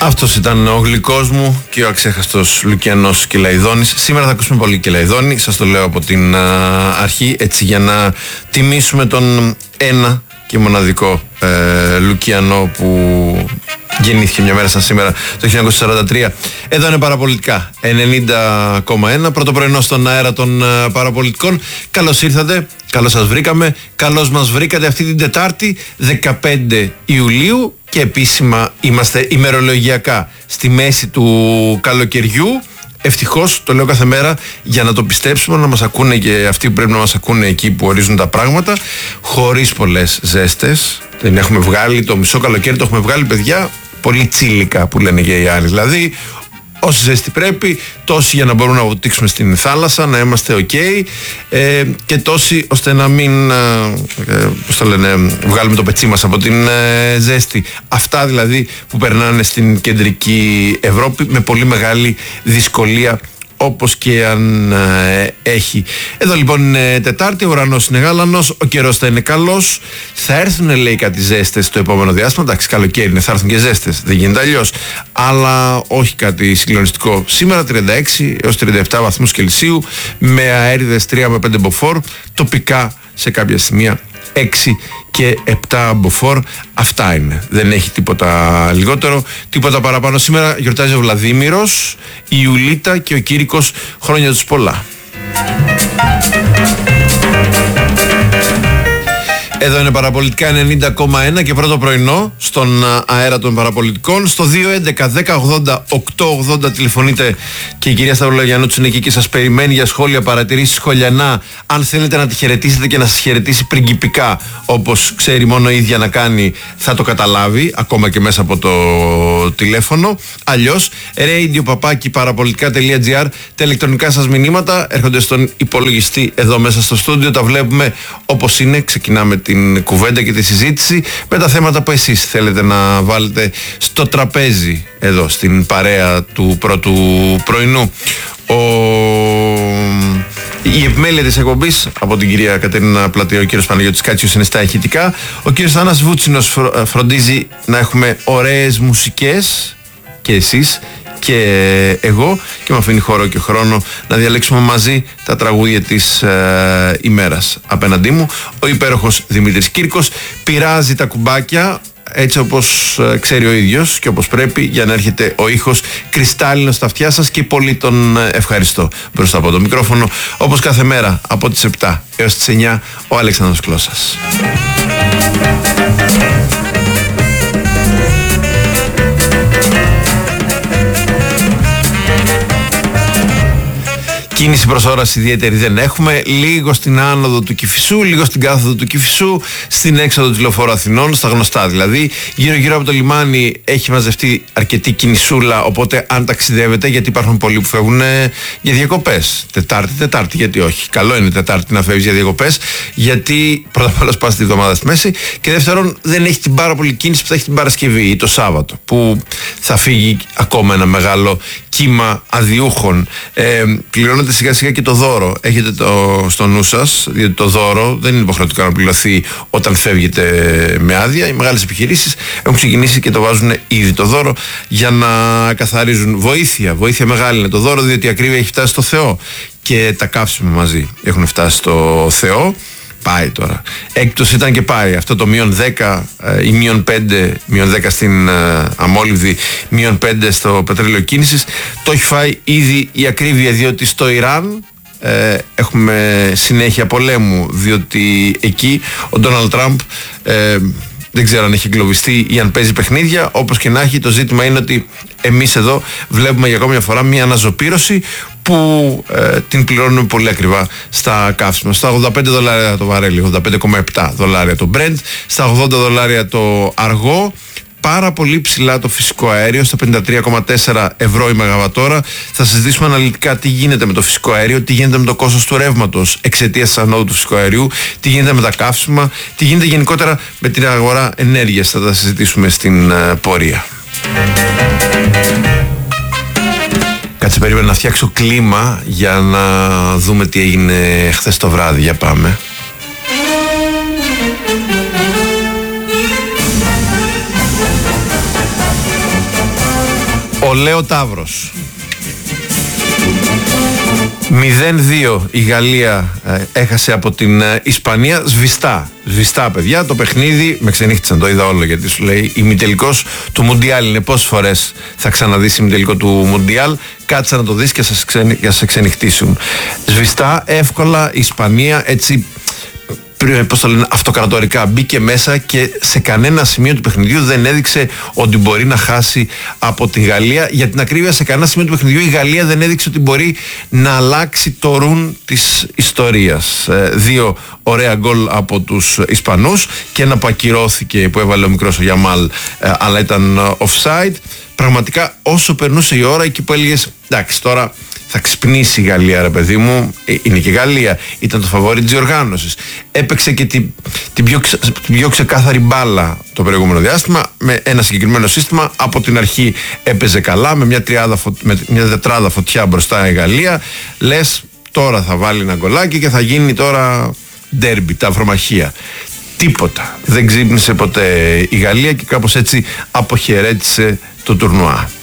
Αυτός ήταν ο γλυκός μου και ο αξέχαστος Λουκιανός Κελαϊδόνης. Σήμερα θα ακούσουμε πολύ Κελαϊδόνη, σας το λέω από την αρχή, έτσι για να τιμήσουμε τον ένα και μοναδικό Λουκιανό που γεννήθηκε μια μέρα σαν σήμερα το 1943. Εδώ είναι Παραπολιτικά 90,1, πρώτο πρωινό στον αέρα των Παραπολιτικών. Καλώς ήρθατε, καλώς σας βρήκαμε, καλώς μας βρήκατε αυτή την Τετάρτη 15 Ιουλίου και επίσημα είμαστε ημερολογιακά στη μέση του καλοκαιριού. Ευτυχώς, το λέω κάθε μέρα για να το πιστέψουμε, να μας ακούνε και αυτοί που πρέπει να μας ακούνε εκεί που ορίζουν τα πράγματα, χωρίς πολλές ζέστες. Δεν έχουμε βγάλει, το μισό καλοκαίρι το έχουμε βγάλει, παιδιά, πολύ τσίλικα που λένε και οι άλλοι. Δηλαδή, όση ζέστη πρέπει, τόση για να μπορούμε να βοτήξουμε στην θάλασσα, να είμαστε ok, και τόση ώστε να μην πώς το λένε, βγάλουμε το πετσί μας από την ζέστη. Αυτά δηλαδή που περνάνε στην κεντρική Ευρώπη με πολύ μεγάλη δυσκολία, όπως και αν έχει. Εδώ λοιπόν είναι Τετάρτη, ο ουρανός είναι γάλανος, ο καιρός θα είναι καλός. Θα έρθουν, λέει, κάτι ζέστες το επόμενο διάστημα. Εντάξει, καλοκαίρι είναι, θα έρθουν και ζέστες, δεν γίνεται αλλιώς. Αλλά όχι κάτι συγκλονιστικό. Σήμερα 36 έως 37 βαθμούς Κελσίου, με αέριδες 3 με 5 μποφόρ, τοπικά σε κάποια σημεία 6 και 7 μποφόρ. Αυτά είναι. Δεν έχει τίποτα λιγότερο, τίποτα παραπάνω. Σήμερα γιορτάζει ο Βλαδίμηρος, η Ιουλίτα και ο Κήρυκος. Χρόνια τους πολλά. Εδώ είναι Παραπολιτικά 90,1 και πρώτο πρωινό στον αέρα των Παραπολιτικών. Στο 211-1080-880 τηλεφωνείτε και η κυρία Σταυρολογιανούτσου είναι εκεί και σας περιμένει για σχόλια, παρατηρήσεις, σχολιανά. Αν θέλετε να τη χαιρετήσετε και να σας χαιρετήσει πριγκιπικά, όπως ξέρει μόνο η ίδια να κάνει, θα το καταλάβει ακόμα και μέσα από το τηλέφωνο. Αλλιώς radio@parapolitica.gr, τα ηλεκτρονικά σας μηνύματα έρχονται στον υπολογιστή εδώ μέσα στο στούντιο, τα βλέπουμε όπως είναι, ξεκινάμε την κουβέντα και τη συζήτηση με τα θέματα που εσείς θέλετε να βάλετε στο τραπέζι εδώ στην παρέα του πρώτου πρωινού. Η επιμέλεια της εκπομπής από την κυρία Κατερίνα Πλατή, ο κύριος Παναγιώτης Κάτσιος είναι στα ηχητικά, ο κύριος Θάνας Βούτσινος φροντίζει να έχουμε ωραίες μουσικές, και εσείς και εγώ, και με αφήνει χώρο και χρόνο να διαλέξουμε μαζί τα τραγούδια της ημέρας. Απέναντί μου ο υπέροχος Δημήτρης Κύρκος πειράζει τα κουμπάκια έτσι όπως ξέρει ο ίδιος και όπως πρέπει, για να έρχεται ο ήχος κρυστάλλινος στα αυτιά σας, και πολύ τον ευχαριστώ. Μπροστά από το μικρόφωνο, όπως κάθε μέρα από τις 7 έως τις 9, ο Αλέξανδρος Κλώσας. Κίνηση προς ώρας ιδιαίτερη δεν έχουμε. Λίγο στην άνοδο του Κηφισού, λίγο στην κάθοδο του Κηφισού, στην έξοδο του Λεωφόρου Αθηνών, στα γνωστά δηλαδή. Γύρω-γύρω από το λιμάνι έχει μαζευτεί αρκετή κινησούλα. Οπότε, αν ταξιδεύετε, γιατί υπάρχουν πολλοί που φεύγουν για διακοπές. Τετάρτη, γιατί όχι. Καλό είναι Τετάρτη να φεύγεις για διακοπές, γιατί πρώτα απ' όλα πας τη βδομάδα στη μέση. Και δεύτερον, δεν έχει την πάρα πολύ κίνηση που θα έχει την Παρασκευή ή το Σάββατο, που θα φύγει ακόμα ένα μεγάλο κύμα αδιούχων. Πληρώνετε σιγά σιγά και το δώρο. Έχετε το στο νου σας, διότι το δώρο δεν είναι υποχρεωτικό να πληρωθεί όταν φεύγετε με άδεια. Οι μεγάλες επιχειρήσεις έχουν ξεκινήσει και το βάζουν ήδη το δώρο για να καθαρίζουν. Βοήθεια μεγάλη είναι το δώρο, διότι η ακρίβεια έχει φτάσει στο Θεό και τα καύσιμα μαζί έχουν φτάσει στο Θεό. Πάει τώρα. Έκτος ήταν και πάει. Αυτό το -10 ή -10 στην αμόλυβδη, -5 στο πετρέλαιο κίνησης, το έχει φάει ήδη η ακρίβεια, διότι στο Ιράν έχουμε συνέχεια πολέμου, διότι εκεί ο Ντόναλντ Τραμπ δεν ξέρω αν έχει εγκλωβιστεί ή αν παίζει παιχνίδια. Όπως και να έχει, το ζήτημα είναι ότι εμείς εδώ βλέπουμε για ακόμη μια φορά μια αναζωπήρωση που την πληρώνουμε πολύ ακριβά στα καύσιμα. Στα $85 το βαρέλι, $85,7 το Brent, στα $80 το αργό. Πάρα πολύ ψηλά το φυσικό αέριο, στα 53,4 ευρώ η μεγαβατόρα. Θα συζητήσουμε αναλυτικά τι γίνεται με το φυσικό αέριο, τι γίνεται με το κόστος του ρεύματος εξαιτίας της ανόδου του φυσικού αερίου, τι γίνεται με τα καύσιμα, τι γίνεται γενικότερα με την αγορά ενέργειας. Θα τα συζητήσουμε στην πορεία. Κάτσε, περίμενα να φτιάξω κλίμα για να δούμε τι έγινε χθες το βράδυ. Για πάμε. Ο Λέο Ταύρος. 0-2 η Γαλλία έχασε από την Ισπανία. Σβηστά παιδιά. Το παιχνίδι με ξενύχτησαν, το είδα όλο, γιατί σου λέει ημιτελικός του Μουντιάλ είναι. Πόσες φορές θα ξαναδείς ημιτελικό του Μουντιάλ? Κάτσε να το δεις και θα σε ξενυχτήσουν. Σβηστά, εύκολα η Ισπανία, έτσι, πώς το λένε, αυτοκρατορικά μπήκε μέσα και σε κανένα σημείο του παιχνιδιού δεν έδειξε ότι μπορεί να χάσει από τη Γαλλία. Για την ακρίβεια, σε κανένα σημείο του παιχνιδιού η Γαλλία δεν έδειξε ότι μπορεί να αλλάξει το ρουν της ιστορίας. 2 ωραία γκολ από τους Ισπανούς και ένα που ακυρώθηκε, που έβαλε ο μικρός ο Γιαμάλ, αλλά ήταν offside. Πραγματικά όσο περνούσε η ώρα, εκεί που έλεγες εντάξει, τώρα θα ξυπνήσει η Γαλλία, ρε παιδί μου, είναι και η Γαλλία, ήταν το φαβόρι της διοργάνωσης, έπαιξε και την πιο ξεκάθαρη μπάλα το προηγούμενο διάστημα, με ένα συγκεκριμένο σύστημα. Από την αρχή έπαιζε καλά, με μια τετράδα φωτιά μπροστά η Γαλλία. Λες τώρα θα βάλει ένα γκολάκι και θα γίνει τώρα ντέρμπι, τα αφρομαχία. Τίποτα, δεν ξύπνησε ποτέ η Γαλλία και κάπως έτσι αποχαιρέτησε το τουρνουά.